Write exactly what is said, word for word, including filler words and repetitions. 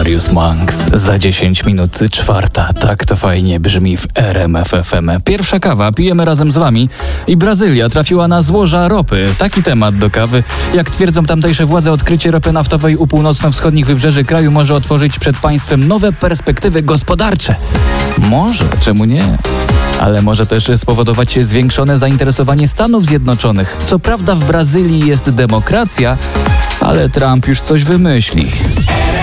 Thelonious Monks. Za dziesięć minut czwarta. Tak to fajnie brzmi w R M F F M. Pierwsza kawa, pijemy razem z wami. I Brazylia trafiła na złoża ropy. Taki temat do kawy. Jak twierdzą tamtejsze władze, odkrycie ropy naftowej u północno-wschodnich wybrzeży kraju może otworzyć przed państwem nowe perspektywy gospodarcze. Może, czemu nie? Ale może też spowodować zwiększone zainteresowanie Stanów Zjednoczonych. Co prawda w Brazylii jest demokracja, ale Trump już coś wymyśli.